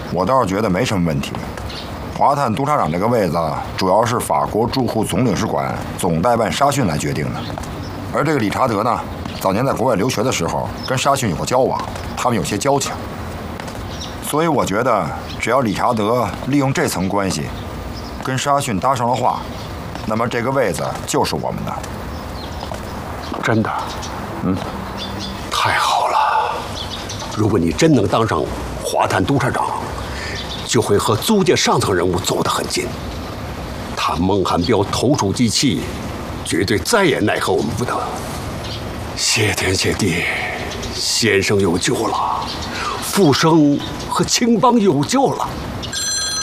我倒是觉得没什么问题。华探督察长这个位子，主要是法国驻沪总领事馆总代办沙逊来决定的。而这个理查德呢，早年在国外留学的时候，跟沙逊有过交往，他们有些交情。所以我觉得，只要理查德利用这层关系，跟沙逊搭上了话，那么这个位子就是我们的。 真的？太好了！如果你真能当上华探督察长，就会和租界上层人物走得很近。他孟汉彪投鼠忌器，绝对再也奈何我们不得。谢天谢地，先生有救了，富生和青帮有救了。